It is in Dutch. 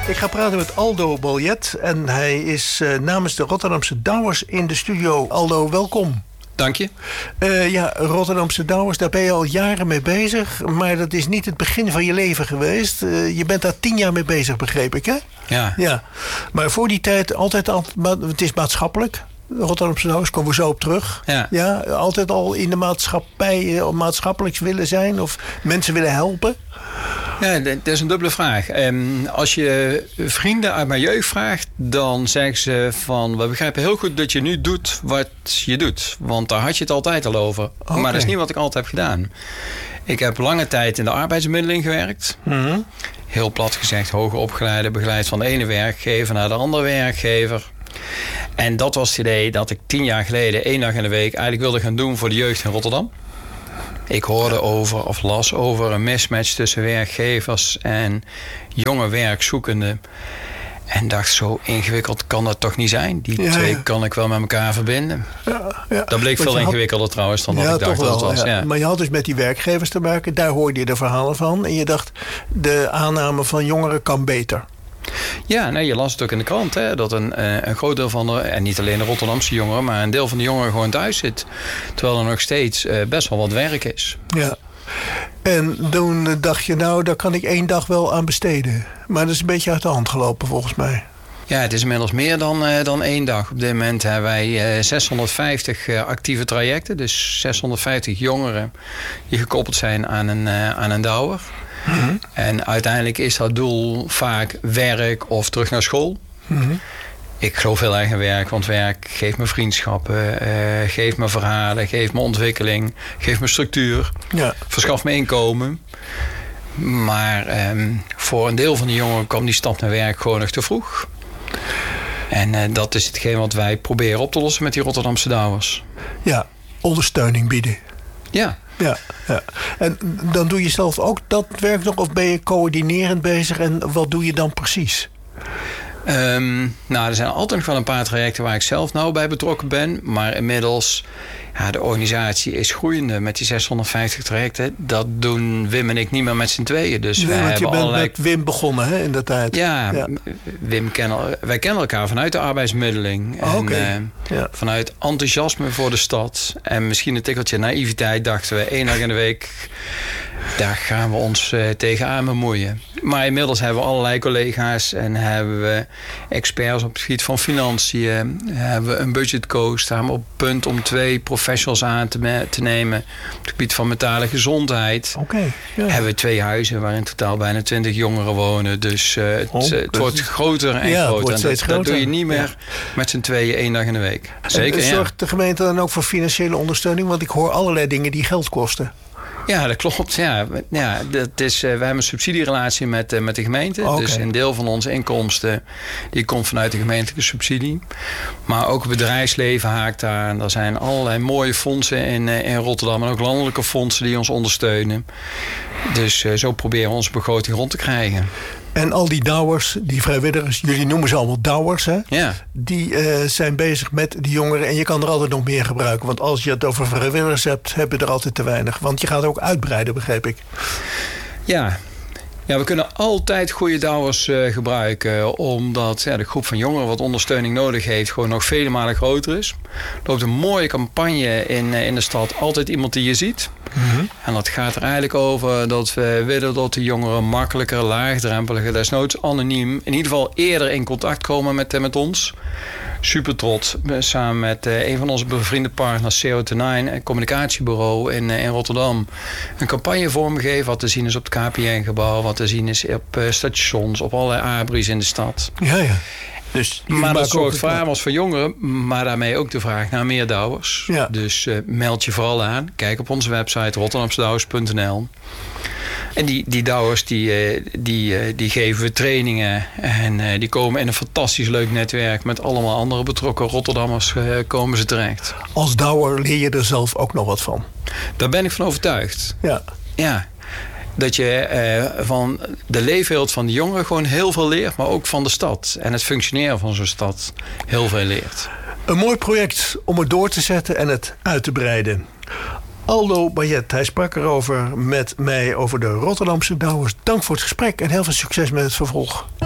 Ik ga praten met Aldo Baljet en hij is namens de Rotterdamse Douwers in de studio. Aldo, welkom. Dank je. Rotterdamse Douwers, daar ben je al jaren mee bezig. Maar dat is niet het begin van je leven geweest. Je bent daar 10 jaar mee bezig, begreep ik, hè? Ja. Maar voor die tijd het is maatschappelijk. Rotterdamse Douwers, komen we zo op terug. Ja, altijd al in de maatschappij maatschappelijk willen zijn of mensen willen helpen. Ja, dat is een dubbele vraag. Als je vrienden uit mijn jeugd vraagt, dan zeggen ze van, we begrijpen heel goed dat je nu doet wat je doet. Want daar had je het altijd al over. Okay. Maar dat is niet wat ik altijd heb gedaan. Ik heb lange tijd in de arbeidsbemiddeling gewerkt. Mm-hmm. Heel plat gezegd, hoger opgeleide, begeleid van de ene werkgever naar de andere werkgever. En dat was het idee dat ik 10 jaar geleden 1 dag in de week eigenlijk wilde gaan doen voor de jeugd in Rotterdam. Ik hoorde las over een mismatch tussen werkgevers en jonge werkzoekenden. En dacht, zo ingewikkeld kan dat toch niet zijn? Die twee kan ik wel met elkaar verbinden. Ja. Dat bleek veel ingewikkelder trouwens dan dat ik dacht dat het was. Ja. Maar je had dus met die werkgevers te maken. Daar hoorde je de verhalen van. En je dacht, de aanname van jongeren kan beter. Ja, je las het ook in de krant. Hè, dat een groot deel van en niet alleen de Rotterdamse jongeren, maar een deel van de jongeren gewoon thuis zit. Terwijl er nog steeds best wel wat werk is. Ja. En toen dacht je, daar kan ik 1 dag wel aan besteden. Maar dat is een beetje uit de hand gelopen volgens mij. Ja, het is inmiddels meer dan 1 dag. Op dit moment hebben wij 650 actieve trajecten. Dus 650 jongeren die gekoppeld zijn aan een douwer. Mm-hmm. En uiteindelijk is dat doel vaak werk of terug naar school. Mm-hmm. Ik geloof heel erg in werk, want werk geeft me vriendschappen, geeft me verhalen, geeft me ontwikkeling, geeft me structuur, verschaft me inkomen. Maar voor een deel van de jongeren kwam die stap naar werk gewoon nog te vroeg. En dat is hetgeen wat wij proberen op te lossen met die Rotterdamse Douwers. Ja, ondersteuning bieden. Ja. Ja. En dan doe je zelf ook dat werk nog of ben je coördinerend bezig en wat doe je dan precies? Er zijn altijd nog wel een paar trajecten waar ik zelf nauw bij betrokken ben. Maar inmiddels, de organisatie is groeiende met die 650 trajecten. Dat doen Wim en ik niet meer met z'n tweeën. Dus je bent met Wim begonnen, hè, in de tijd. Ja. Wij kennen elkaar vanuit de arbeidsmiddeling. En vanuit enthousiasme voor de stad. En misschien een tikkeltje naïviteit dachten we 1 dag in de week, daar gaan we ons tegenaan bemoeien. Maar inmiddels hebben we allerlei collega's en hebben we experts op het gebied van financiën. Hebben we een budgetcoach, staan we op het punt om 2 professionals aan te nemen op het gebied van mentale gezondheid. Hebben we 2 huizen waar in totaal bijna 20 jongeren wonen. Dus het wordt groter en groter. En dat doe je niet meer met z'n tweeën 1 dag in de week. Zeker. Zorgt de gemeente dan ook voor financiële ondersteuning? Want ik hoor allerlei dingen die geld kosten. Ja, dat klopt. Dat is, we hebben een subsidierelatie met de gemeente. Dus een deel van onze inkomsten die komt vanuit de gemeentelijke subsidie. Maar ook het bedrijfsleven haakt daar. En er zijn allerlei mooie fondsen in Rotterdam. En ook landelijke fondsen die ons ondersteunen. Dus zo proberen we onze begroting rond te krijgen. En al die douwers, die vrijwilligers, jullie noemen ze allemaal douwers, hè? Ja. Die zijn bezig met die jongeren en je kan er altijd nog meer gebruiken. Want als je het over vrijwilligers hebt, heb je er altijd te weinig. Want je gaat ook uitbreiden, begreep ik. Ja, we kunnen altijd goede douwers gebruiken. Omdat de groep van jongeren wat ondersteuning nodig heeft gewoon nog vele malen groter is. Er loopt een mooie campagne in de stad. Altijd iemand die je ziet. Mm-hmm. En dat gaat er eigenlijk over dat we willen dat de jongeren makkelijker, laagdrempeliger, desnoods anoniem, in ieder geval eerder in contact komen met ons. Super trots. Samen met een van onze bevriende partners, CO9, een communicatiebureau in Rotterdam, een campagne vormgegeven. Wat te zien is op het KPN-gebouw, wat te zien is op stations, op allerlei abris in de stad. Ja. Dus maar dat zorgt voor aanwas voor jongeren, maar daarmee ook de vraag naar meer douwers. Ja. Dus meld je vooral aan. Kijk op onze website rotterdamsedouwers.nl. En die douwers die geven we trainingen. En die komen in een fantastisch leuk netwerk met allemaal andere betrokken Rotterdammers komen ze terecht. Als douwer leer je er zelf ook nog wat van? Daar ben ik van overtuigd. Ja. Dat je van de leefwereld van de jongeren gewoon heel veel leert, maar ook van de stad. En het functioneren van zo'n stad heel veel leert. Een mooi project om het door te zetten en het uit te breiden. Aldo Baljet, hij sprak erover met mij over de Rotterdamse Douwers. Dank voor het gesprek en heel veel succes met het vervolg.